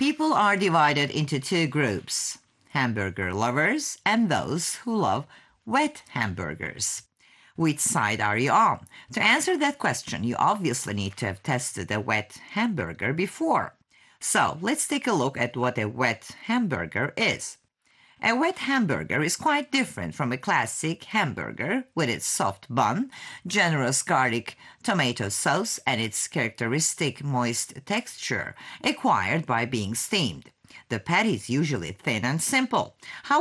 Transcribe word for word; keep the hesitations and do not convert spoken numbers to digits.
People are divided into two groups: hamburger lovers and those who love wet hamburgers. Which side are you on? To answer that question, you obviously need to have tested a wet hamburger before. So let's take a look at what a wet hamburger is. A wet hamburger is quite different from a classic hamburger with its soft bun, generous garlic tomato sauce, and its characteristic moist texture acquired by being steamed. The patty is usually thin and simple.